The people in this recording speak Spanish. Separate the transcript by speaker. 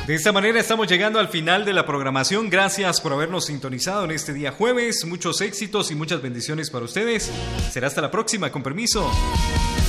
Speaker 1: De esta manera estamos llegando al final de la programación. Gracias por habernos sintonizado en este día jueves. Muchos éxitos y muchas bendiciones para ustedes. Será hasta la próxima, con permiso.